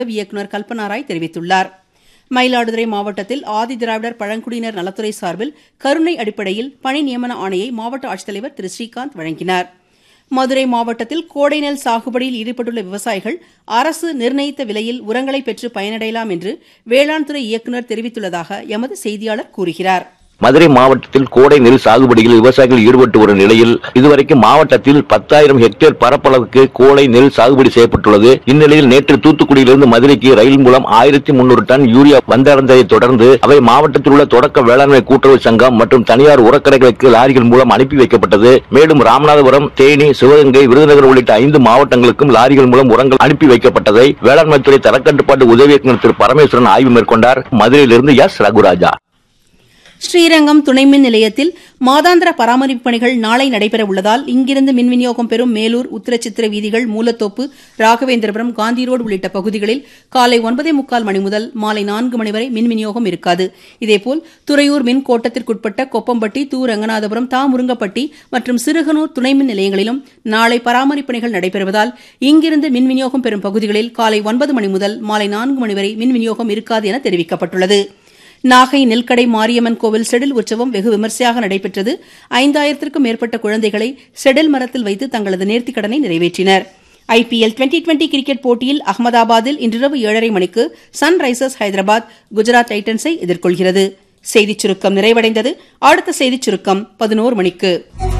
இயக்குநர் கல்பனா ராய் தெரிவித்துள்ளார். மயிலாடுதுறை மாவட்டத்தில் ஆதிதிராவிடர் பழங்குடியினர் நலத்துறை சார்பில் கருணை அடிப்படையில் பணி நியமன ஆணையை மாவட்ட ஆட்சித்தலைவர் திரு ஸ்ரீகாந்த் வழங்கினார். மதுரை மாவட்டத்தில் கோடை நெல் சாகுபடியில் ஈடுபட்டுள்ள விவசாயிகள் அரசு நிர்ணயித்த விலையில் உரங்களை பெற்று பயனடையலாம் என்று வேளாண் துறை இயக்குநர் தெரிவித்துள்ளதாக எமது செய்தியாளர் கூறுகிறார். மதுரை மாவட்டத்தில் கோடை நெல் சாகுபடியில் விவசாயிகள் ஈடுபட்டு வரும் நிலையில் இதுவரைக்கும் மாவட்டத்தில் 10,000 ஹெக்டேர் பரப்பளவுக்கு கோடை நெல் சாகுபடி செய்யப்பட்டுள்ளது. இந்நிலையில் நேற்று தூத்துக்குடியிலிருந்து மதுரைக்கு ரயில் மூலம் 1300 டன் யூரியா வந்தடைந்ததை தொடர்ந்து அவை மாவட்டத்தில் உள்ள தொடக்க வேளாண்மை கூட்டுறவு சங்கம் மற்றும் தனியார் உரக்கடைகளுக்கு லாரிகள் மூலம் அனுப்பி வைக்கப்பட்டது. மேலும் ராமநாதபுரம், தேனி, சிவகங்கை, விருதுநகர் உள்ளிட்ட 5 மாவட்டங்களுக்கும் லாரிகள் மூலம் உரங்கள் அனுப்பி வைக்கப்பட்டதை வேளாண்மைத்துறை தரக்கட்டுப்பாட்டு உதவி இயக்குநர் திரு பரமேஸ்வரன் ஆய்வு மேற்கொண்டார். மதுரையிலிருந்து எஸ் ரகுராஜா. ஸ்ரீரங்கம் துணை மின் நிலையத்தில் மாதாந்திர பராமரிப்பு பணிகள் நாளை நடைபெற உள்ளதால் இங்கிருந்து மின் விநியோகம் பெறும் மேலூர், உத்திரச்சித்திர வீதிகள், மூலத்தோப்பு, ராகவேந்திரபுரம், காந்தி ரோடு உள்ளிட்ட பகுதிகளில் காலை 9:45 மணி முதல் மாலை 4 மணி வரை மின் விநியோகம் இருக்காது. இதேபோல் துறையூர் மின் கோட்டத்திற்குட்பட்ட கொப்பம்பட்டி, தூ ரங்கநாதபுரம், தா முருங்கப்பட்டி மற்றும் சிறுகனூர் துணை மின் நிலையங்களிலும் நாளை பராமரிப்பு பணிகள் நடைபெறுவதால் இங்கிருந்து மின் விநியோகம் பெறும் பகுதிகளில் காலை 9 மணி முதல் மாலை 4 மணி வரை மின் விநியோகம் இருக்காது என தெரிவிக்கப்பட்டுள்ளது. நாகை நெல்கடை மாரியம்மன் கோவில் செடில் உற்சவம் வெகு விமர்சையாக நடைபெற்றது. 5000க்கும் மேற்பட்ட குழந்தைகளை செடில் மரத்தில் வைத்து தங்களது நேர்த்திக் கடனை நிறைவேற்றினர். IPL 2020 கிரிக்கெட் போட்டியில் அகமதாபாத்தில் இன்றிரவு 7:30 மணிக்கு சன்ரைசர்ஸ் ஹைதராபாத் குஜராத் டைட்டன்ஸை எதிர்கொள்கிறது. செய்திச் சுருக்கம் நிறைவடைந்தது. அடுத்த செய்திச் சுருக்கம் 11 மணிக்கு.